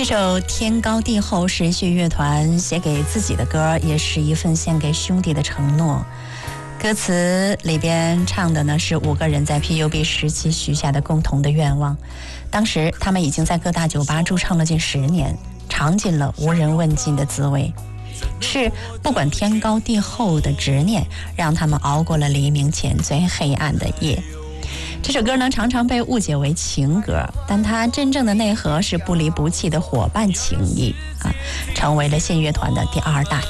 这首《天高地厚》是信乐团写给自己的歌，也是一份献给兄弟的承诺。歌词里边唱的呢是5个人在 PUB 时期许下的共同的愿望。当时他们已经在各大酒吧驻唱了近10年，尝尽了无人问津的滋味。是不管天高地厚的执念，让他们熬过了黎明前最黑暗的夜。这首歌呢，常常被误解为情歌，但它真正的内核是不离不弃的伙伴情谊啊，成为了信乐团的第2大